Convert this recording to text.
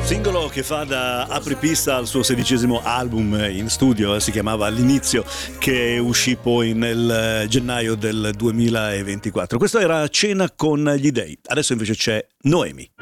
Singolo che fa da apripista al suo 16° album in studio, si chiamava All'inizio, che uscì poi nel gennaio del 2024. Questo era Cena con gli dei. Adesso invece c'è Noemi.